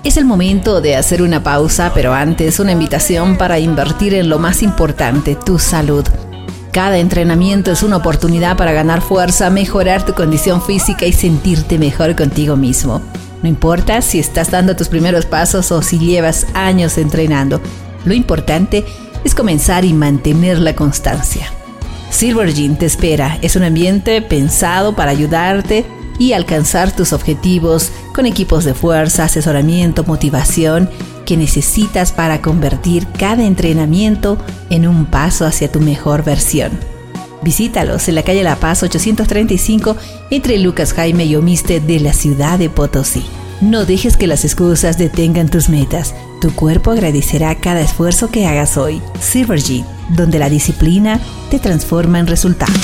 Es el momento de hacer una pausa, pero antes una invitación para invertir en lo más importante, tu salud. Cada entrenamiento es una oportunidad para ganar fuerza, mejorar tu condición física y sentirte mejor contigo mismo. No importa si estás dando tus primeros pasos o si llevas años entrenando. Lo importante es comenzar y mantener la constancia. Silver Gym te espera. Es un ambiente pensado para ayudarte y alcanzar tus objetivos con equipos de fuerza, asesoramiento, motivación que necesitas para convertir cada entrenamiento en un paso hacia tu mejor versión. Visítalos en la calle La Paz 835 entre Lucas Jaime y Omiste de la ciudad de Potosí. No dejes que las excusas detengan tus metas. Tu cuerpo agradecerá cada esfuerzo que hagas hoy. Silver Gym, donde la disciplina te transforma en resultados.